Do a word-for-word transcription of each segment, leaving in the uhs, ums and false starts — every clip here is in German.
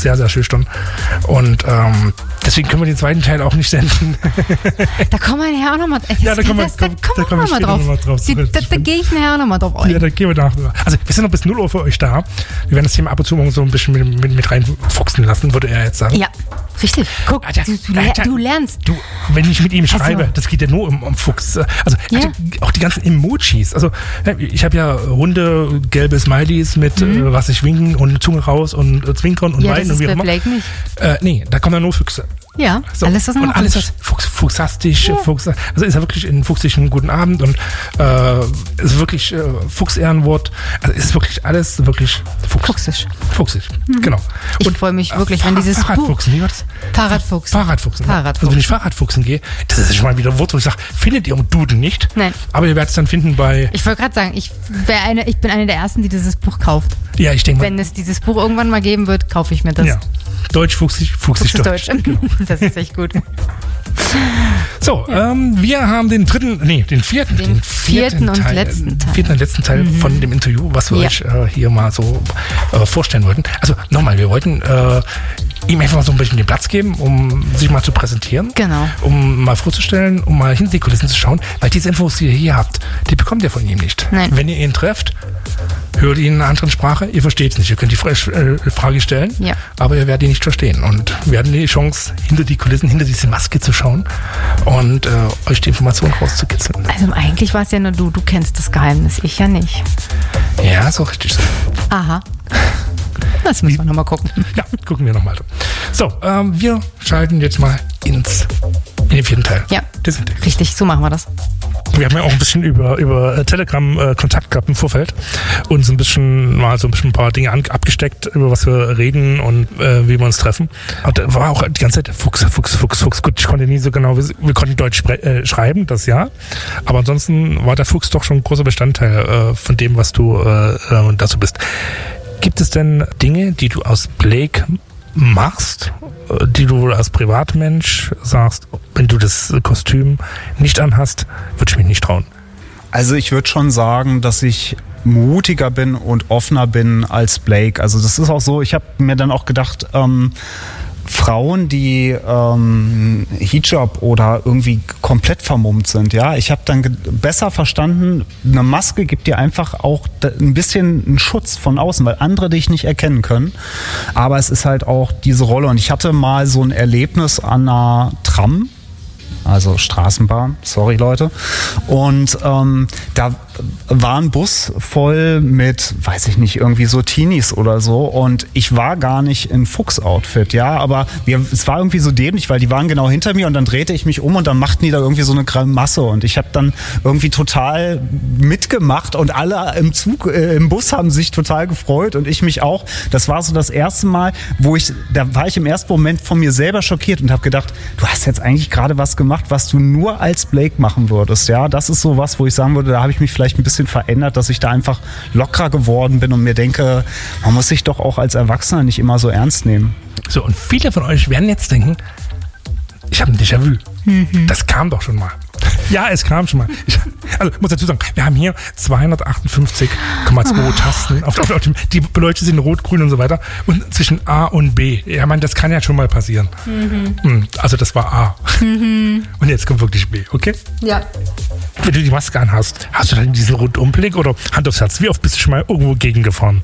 sehr, sehr schüchtern. Und ähm, deswegen können wir den zweiten Teil auch nicht senden. Da kommen wir nachher auch nochmal ja, da kommen wir, da, da, da kommen wir nochmal drauf. drauf Die, da da gehe ich nachher auch nochmal drauf ein. Ja, da gehen wir nach. Also wir sind noch bis null Uhr für euch da. Wir werden das Thema ab und zu mal so ein bisschen mit, mit, mit reinfuchsen lassen, würde er jetzt sagen. Ja, richtig. Guck, Alter, du, du, Alter, du lernst. Du, wenn ich mit ihm schreibe, also, das geht ja nur um, um Fuchs. Also ja. Alter, auch die ganzen Emojis. Also ich habe ja runde, gelbe Smileys mit mhm. äh, was ich winken und Zunge raus und äh, zwinkern und ja, weinen das und wie ist auch bei immer. Blake nicht. Äh, nee, da kommen ja nur Füchse. Ja, so. alles was Und alles was Fuchs, fuchsastisch, ja. Fuchs, also ist ja wirklich ein fuchsigen guten Abend und äh, ist wirklich äh, Fuchsehrenwort. Also ist wirklich alles wirklich Fuchs. Fuchsisch. Fuchsig, mhm. genau. Ich Und freue mich äh, wirklich, Fahrrad, wenn dieses Fahrradfuchsen, wie war das? Fahrradfuchsen. Fahrradfuchsen. Fahrradfuchsen. Also wenn ich Fahrradfuchsen gehe, das ist schon mal wieder ein Wort, wo ich sage, findet ihr im Duden nicht. Nein. Aber ihr werdet es dann finden bei... Ich wollte gerade sagen, ich, eine, ich bin eine der Ersten, die dieses Buch kauft. Ja, ich denke mal. Wenn es dieses Buch irgendwann mal geben wird, kaufe ich mir das. Ja. Deutsch, fuchsig, fuchsig, Fuchs Deutsch. Deutsch. Genau. Das ist echt gut. So, ja. ähm, wir haben den dritten, nee, den vierten, den, den vierten, vierten und Teil, letzten Teil. vierten und letzten Teil mhm. von dem Interview, was wir ja. euch äh, hier mal so äh, vorstellen wollten. Also nochmal, wir wollten äh, ihm einfach mal so ein bisschen den Platz geben, um sich mal zu präsentieren. Genau. Um mal vorzustellen, um mal hinter die Kulissen zu schauen, weil diese Infos, die ihr hier habt, die bekommt ihr von ihm nicht. Nein. Wenn ihr ihn trefft, hört ihn in einer anderen Sprache, ihr versteht es nicht. Ihr könnt die Frage stellen, ja. aber ihr werdet ihn nicht verstehen. Und wir hatten die Chance, hinter die Kulissen, hinter diese Maske zu schauen und äh, euch die Informationen rauszukitzeln. Also eigentlich war es ja nur du, du kennst das Geheimnis, ich ja nicht. Ja, so richtig so. Aha. Das müssen wir nochmal gucken. Ja, gucken wir nochmal. So, ähm, wir schalten jetzt mal ins, in den vierten Teil. Ja, richtig, so machen wir das. Wir haben ja auch ein bisschen über, über Telegram äh, Kontakt gehabt im Vorfeld und so ein bisschen mal so ein bisschen ein paar Dinge an, abgesteckt, über was wir reden und äh, wie wir uns treffen. Und da war auch die ganze Zeit Fuchs, Fuchs, Fuchs, Fuchs. Gut, ich konnte nie so genau, wir, wir konnten Deutsch spre- äh, schreiben, das ja. Aber ansonsten war der Fuchs doch schon ein großer Bestandteil äh, von dem, was du äh, dazu bist. Gibt es denn Dinge, die du aus Blake machst, die du als Privatmensch sagst, wenn du das Kostüm nicht anhast, würde ich mich nicht trauen? Also ich würde schon sagen, dass ich mutiger bin und offener bin als Blake. Also das ist auch so, ich habe mir dann auch gedacht, ähm, Frauen, die ähm, Hijab oder irgendwie komplett vermummt sind, ja, ich habe dann ge- besser verstanden, eine Maske gibt dir einfach auch d- ein bisschen einen Schutz von außen, weil andere dich nicht erkennen können, aber es ist halt auch diese Rolle und ich hatte mal so ein Erlebnis an einer Tram, also Straßenbahn, sorry Leute, und ähm, da war ein Bus voll mit, weiß ich nicht, irgendwie so Teenies oder so und ich war gar nicht in Fuchs-Outfit, ja, aber wir, es war irgendwie so dämlich, weil die waren genau hinter mir und dann drehte ich mich um und dann machten die da irgendwie so eine Grimasse und ich habe dann irgendwie total mitgemacht und alle im Zug, äh, im Bus haben sich total gefreut und ich mich auch. Das war so das erste Mal, wo ich, da war ich im ersten Moment von mir selber schockiert und habe gedacht, du hast jetzt eigentlich gerade was gemacht, was du nur als Blake machen würdest, ja, das ist so was, wo ich sagen würde, da habe ich mich vielleicht ein bisschen verändert, dass ich da einfach lockerer geworden bin und mir denke, man muss sich doch auch als Erwachsener nicht immer so ernst nehmen. So, und viele von euch werden jetzt denken, ich habe ein Déjà-vu. Mhm. Das kam doch schon mal. Ja, es kam schon mal. Ich, also muss dazu sagen, wir haben hier zweihundertachtundfünfzig Komma zwei oh. Tasten. Auf, auf, auf dem, die beleuchtet sind rot, grün und so weiter. Und zwischen A und B. Ja, man, das kann ja schon mal passieren. Mhm. Also das war A. Mhm. Und jetzt kommt wirklich B, okay? Ja. Wenn du die Maske anhast, hast du dann diesen Rundumblick oder Hand aufs Herz? Wie oft bist du schon mal irgendwo gegengefahren?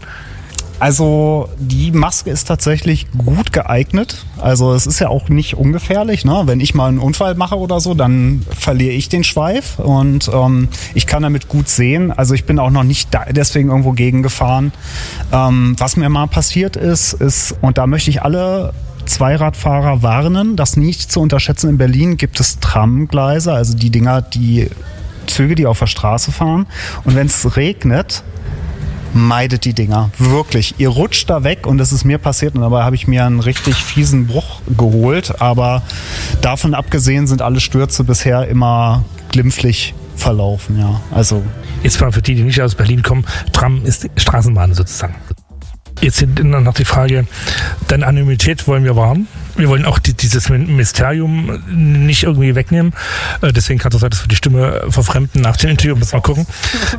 Also die Maske ist tatsächlich gut geeignet. Also es ist ja auch nicht ungefährlich, ne? Wenn ich mal einen Unfall mache oder so, dann verliere ich den Schweif und ähm, ich kann damit gut sehen. Also ich bin auch noch nicht da, deswegen irgendwo gegengefahren. Ähm, was mir mal passiert ist, ist, und da möchte ich alle Zweiradfahrer warnen, das nicht zu unterschätzen. In Berlin gibt es Tramgleise, also die Dinger, die Züge, die auf der Straße fahren. Und wenn es regnet, meidet die Dinger. Wirklich. Ihr rutscht da weg und das ist mir passiert und dabei habe ich mir einen richtig fiesen Bruch geholt. Aber davon abgesehen sind alle Stürze bisher immer glimpflich verlaufen. Ja. Also jetzt mal für die, die nicht aus Berlin kommen, Tram ist Straßenbahn sozusagen. Jetzt noch die Frage, deine Anonymität wollen wir wahren. Wir wollen auch die, dieses Mysterium nicht irgendwie wegnehmen. Äh, deswegen kann es sein, dass wir die Stimme verfremden nach dem Interview. Müssen wir mal gucken.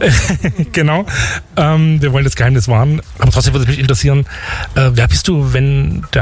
Genau. Ähm, wir wollen das Geheimnis wahren. Aber trotzdem würde es mich interessieren, äh, wer bist du, wenn der